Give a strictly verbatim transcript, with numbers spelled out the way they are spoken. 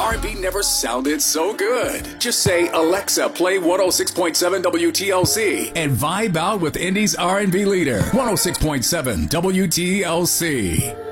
R and B never sounded so good. Just say, Alexa, play one oh six point seven W T L C and vibe out with Indy's R and B leader, one oh six point seven W T L C.